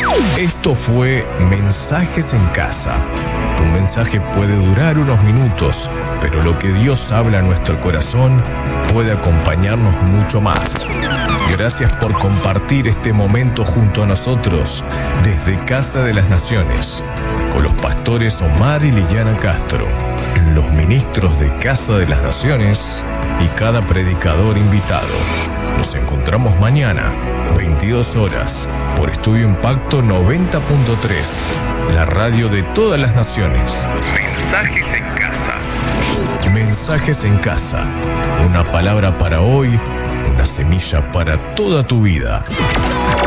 Esto fue Mensajes en Casa. Un mensaje puede durar unos minutos, pero lo que Dios habla a nuestro corazón puede acompañarnos mucho más. Gracias por compartir este momento junto a nosotros desde Casa de las Naciones, con los pastores Omar y Liliana Castro, los ministros de Casa de las Naciones y cada predicador invitado. Nos encontramos mañana, 22 horas, por Estudio Impacto 90.3, la radio de todas las naciones. Mensajes en Casa. Mensajes en Casa. Una palabra para hoy, una semilla para toda tu vida.